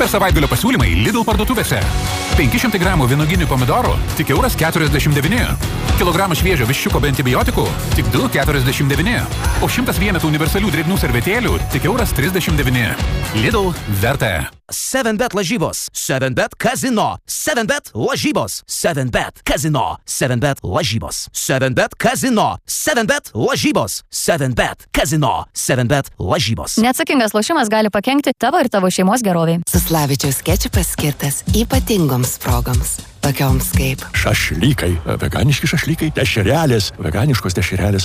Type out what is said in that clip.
Super savaitgalio pasiūlymai Lidl parduotuvėse. 500 gramų vynoginių pomidorų tik €1,49. Kilogramą šviežio viščiuko be antibiotikų tik €2,49. O 100 vienetų universalių drėgnų servetėlių tik €1,39. Lidl verta. 7bet lažybos, 7bet kazino, 7bet lažybos, 7bet kazino, 7bet lažybos, 7bet kazino, 7bet lažybos, 7bet kazino, 7bet lažybos. Neatsakingas lošimas gali pakenkti tavo ir tavo šeimos geroviai. Suslavičiaus kečupas skirtas ypatingoms progoms, tokioms kaip šašlykai, veganiški šašlykai, dešrelės, veganiškos dešrelės,